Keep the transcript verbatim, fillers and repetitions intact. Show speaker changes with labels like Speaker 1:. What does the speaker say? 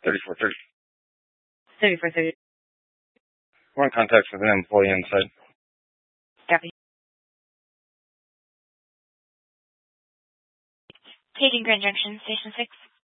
Speaker 1: thirty-four thirty.
Speaker 2: thirty-four thirty.
Speaker 1: We're in contact with an employee inside.
Speaker 2: Copy.
Speaker 3: Taking Grand Junction, Station six.